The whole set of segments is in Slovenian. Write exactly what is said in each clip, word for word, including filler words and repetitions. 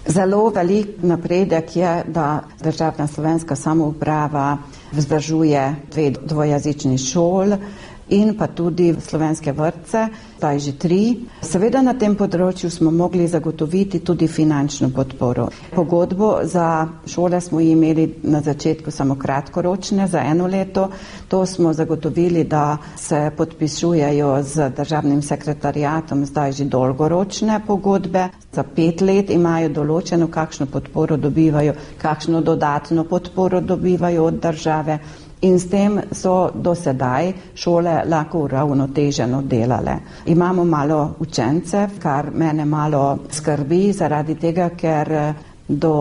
Zelo velik napredek je, da državna slovenska samouprava vzdržuje dve dvojezični šol in pa tudi slovenske vrtce, zdaj že tri. Seveda na tem področju smo mogli zagotoviti tudi finančno podporo. Pogodbo za šole smo imeli na začetku samo kratkoročne, za eno leto. To smo zagotovili, da se podpisujejo z državnim sekretariatom zdaj že dolgoročne pogodbe. Za pet let imajo določeno, kakšno podporo dobivajo, kakšno dodatno podporo dobivajo od države. In s tem so do sedaj šole lahko uravnoteženo delale. Imamo malo učence, kar mene malo skrbi, zaradi tega, ker do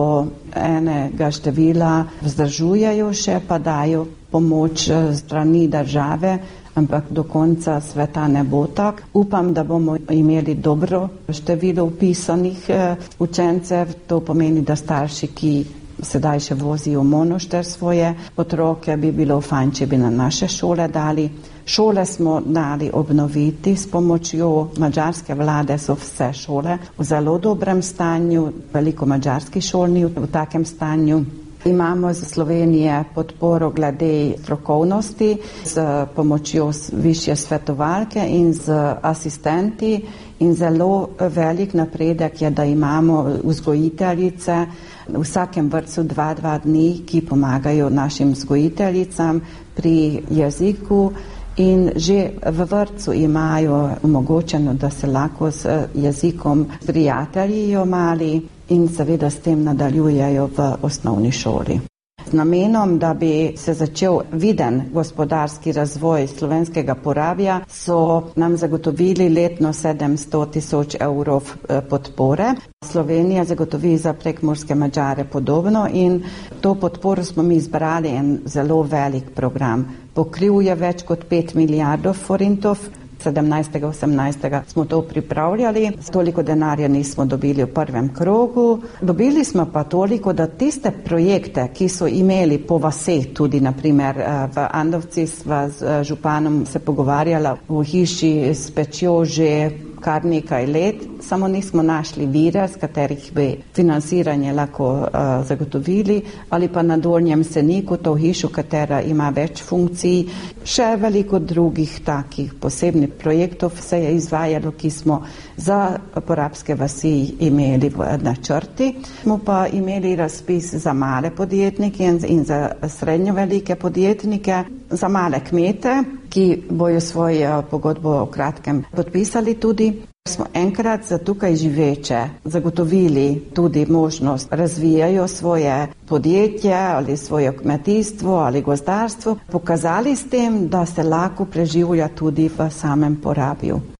enega števila vzdržujejo še, pa dajo pomoč strani države, ampak do konca sveta ne bo tak. Upam, da bomo imeli dobro število vpisanih učencev, to pomeni, da starši, ki sedaj še vozijo monošter svoje otroke, bi bilo fajn, če bi na naše šole dali. Šole smo dali obnoviti s pomočjo madžarske vlade, so vse šole v zelo dobrem stanju, veliko madžarskih šol ni v takem stanju. Imamo z Slovenije podporo glede strokovnosti s pomočjo višje svetovalke in z asistenti in zelo velik napredek je, da imamo vzgojiteljice v vsakem vrtcu dva, dva dni, ki pomagajo našim vzgojiteljicam pri jeziku in že v vrtcu imajo omogočeno, da se lahko s jezikom prijateljijo mali in seveda s tem nadaljujejo v osnovni šoli. Z namenom, da bi se začel viden gospodarski razvoj slovenskega Porabja, so nam zagotovili letno sedemsto tisoč evrov podpore. Slovenija zagotovi za prekmurske Madžare podobno in to podporo smo mi izbrali en zelo velik program. Pokril je več kot pet milijardov forintov. sedemnajstega osemnajstega smo to pripravljali, toliko denarja nismo dobili v prvem krogu. Dobili smo pa toliko, da tiste projekte, ki so imeli po vaseh, tudi naprimer v Andovci sva z županom se pogovarjala v hiši s pečjo že kar nekaj let, samo nismo našli vire, z katerih bi financiranje lahko uh, zagotovili, ali pa na Dolnjem Seniku, to hišo, katera ima več funkcij. Še veliko drugih takih posebnih projektov se je izvajalo, ki smo za porabske vasi imeli v načrti. Smo pa imeli razpis za male podjetnike in za srednjo velike podjetnike, za male kmete, ki bojo svojo pogodbo v kratkem podpisali tudi. Smo enkrat za tukaj živeče zagotovili tudi možnost, razvijajo svoje podjetje ali svoje kmetijstvo ali gozdarstvo, pokazali s tem, da se lahko preživlja tudi v samem Porabju.